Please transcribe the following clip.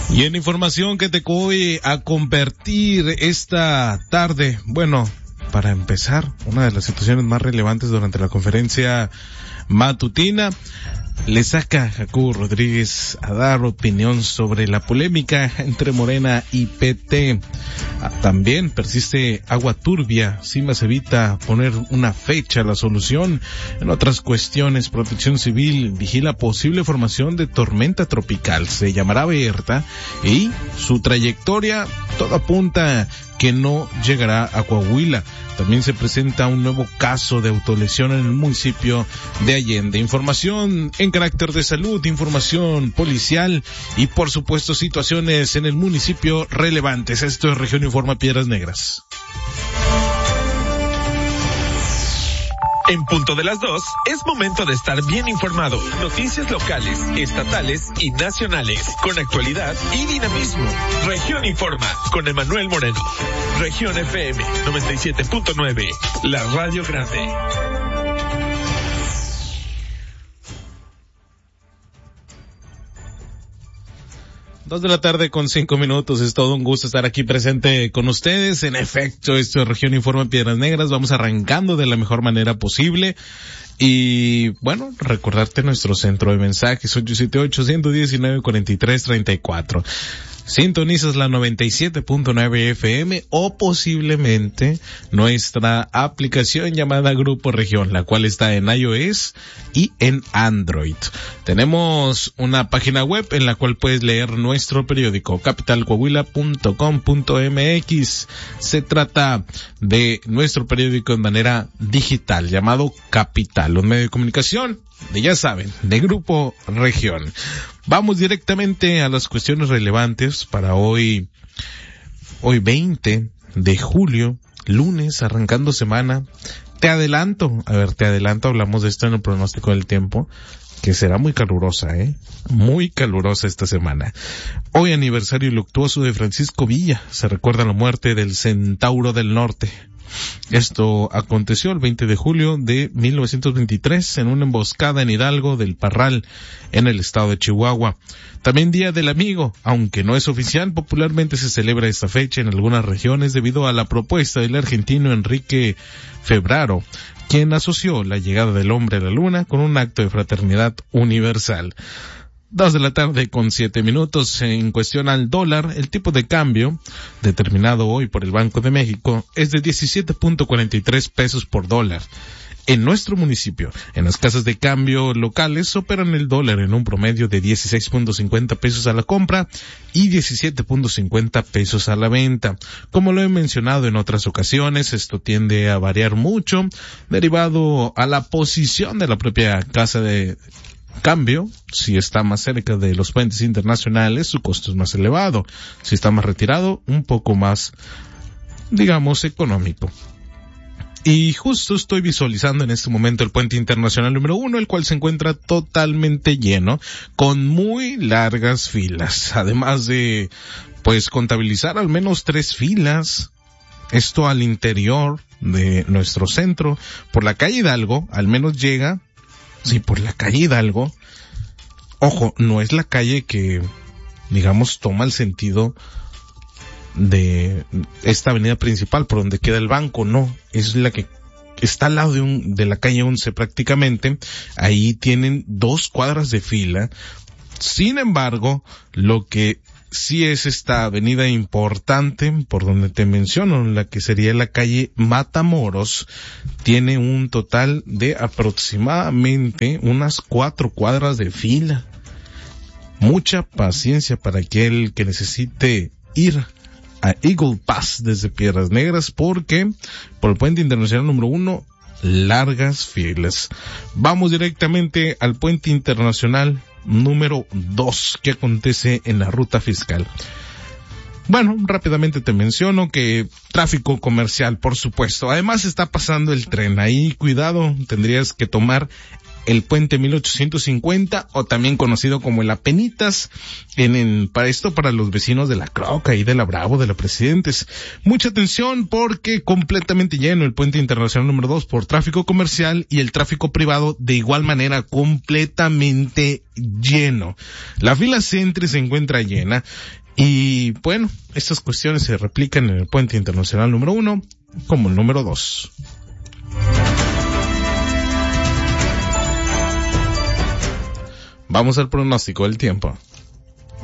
Y en información que te voy a convertir esta tarde, bueno, para empezar, una de las situaciones más relevantes durante la conferencia matutina, le saca Jacobo Rodríguez a dar opinión sobre la polémica entre Morena y PT. También persiste agua turbia. Simas evita poner una fecha a la solución. En otras cuestiones, Protección Civil vigila posible formación de tormenta tropical. Se llamará Berta y su trayectoria todo apunta que no llegará a Coahuila. También se presenta un nuevo caso de autolesión en el municipio de Allende. Información en carácter de salud, información policial y por supuesto situaciones en el municipio relevantes. Esto es Región Informa Piedras Negras. En punto de las 2, es momento de estar bien informado. Noticias locales, estatales y nacionales, con actualidad y dinamismo. Región Informa, con Emanuel Moreno. Región FM 97.9, la Radio Grande. 2:05 p.m. Es todo un gusto estar aquí presente con ustedes. En efecto, esto es Región Informa Piedras Negras. Vamos arrancando de la mejor manera posible. Y bueno, recordarte nuestro centro de mensajes 878-119-4334. Sintonizas la 97.9 FM o posiblemente nuestra aplicación llamada Grupo Región, la cual está en iOS y en Android. Tenemos una página web en la cual puedes leer nuestro periódico, capitalcoahuila.com.mx. Se trata de nuestro periódico en manera digital llamado Capital, un medio de comunicación ya saben, de Grupo Región. Vamos directamente a las cuestiones relevantes para hoy 20 de julio, lunes, arrancando semana. Te adelanto, hablamos de esto en el pronóstico del tiempo, que será muy calurosa, muy calurosa esta semana. Hoy aniversario luctuoso de Francisco Villa, se recuerda la muerte del Centauro del Norte. Esto aconteció el 20 de julio de 1923 en una emboscada en Hidalgo del Parral, en el estado de Chihuahua. También Día del Amigo, aunque no es oficial, popularmente se celebra esta fecha en algunas regiones debido a la propuesta del argentino Enrique Febraro, quien asoció la llegada del hombre a la luna con un acto de fraternidad universal. 2:07 p.m. En cuestión al dólar, el tipo de cambio determinado hoy por el Banco de México es de 17.43 pesos por dólar. En nuestro municipio, en las casas de cambio locales, operan el dólar en un promedio de 16.50 pesos a la compra y 17.50 pesos a la venta. Como lo he mencionado en otras ocasiones, esto tiende a variar mucho, derivado a la posición de la propia casa de cambio. Si está más cerca de los puentes internacionales, su costo es más elevado. Si está más retirado, un poco más, digamos, económico. Y justo estoy visualizando en este momento el puente internacional número 1, el cual se encuentra totalmente lleno, con muy largas filas. Además de, contabilizar al menos 3 filas. Esto al interior de nuestro centro. Por la calle Hidalgo, al menos llega. Sí, por la calle Hidalgo. Ojo, no es la calle que, digamos, toma el sentido de esta avenida principal por donde queda el banco, no. Es la que está al lado de la calle 11 prácticamente. Ahí tienen 2 cuadras de fila. Sin embargo, lo que sí es esta avenida importante, por donde te menciono, la que sería la calle Matamoros, tiene un total de aproximadamente unas 4 cuadras de fila. Mucha paciencia para aquel que necesite ir a Eagle Pass desde Piedras Negras, porque por el puente internacional número 1, largas filas. Vamos directamente al puente internacional número 2, que acontece en la ruta fiscal. Bueno, rápidamente te menciono que tráfico comercial, por supuesto. Además está pasando el tren. Ahí, cuidado, tendrías que tomar el puente 1850, o también conocido como el Apenitas, para los vecinos de la Croca y de la Bravo, de la Presidentes. Mucha atención, porque completamente lleno el puente internacional número 2 por tráfico comercial, y el tráfico privado de igual manera completamente lleno. La fila Centre se encuentra llena. Y bueno, estas cuestiones se replican en el puente internacional número 1 como el número 2. Vamos al pronóstico del tiempo.